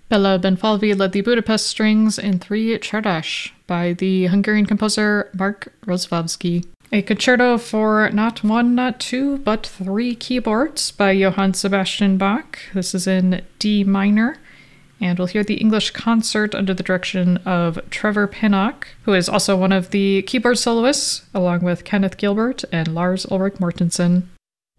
Bela Benfalvi led the Budapest Strings in 3 Cserdas by the Hungarian composer Mark Rozwadowski. A concerto for not 1, not 2, but 3 keyboards by Johann Sebastian Bach. This is in D minor. And we'll hear the English concert under the direction of Trevor Pinnock, who is also one of the keyboard soloists, along with Kenneth Gilbert and Lars Ulrich Mortensen.